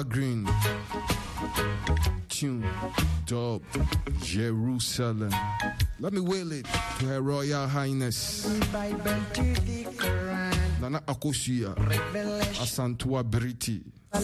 Green tune, dub, Jerusalem. Let me wail it to Her Royal Highness Bible to the Quran, Nana Akosia Revelation Asantua Briti